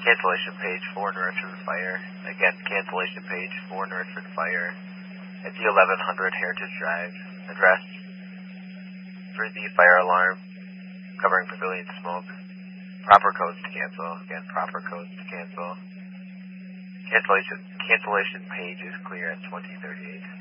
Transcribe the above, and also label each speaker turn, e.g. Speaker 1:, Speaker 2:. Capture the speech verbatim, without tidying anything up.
Speaker 1: Cancellation page for Northford Fire. Again, cancellation page for Northford Fire at the eleven hundred Heritage Drive address for the fire alarm covering pavilion smoke. Proper codes to cancel. Again, proper codes to cancel. Cancellation cancellation page is clear at twenty thirty-eight.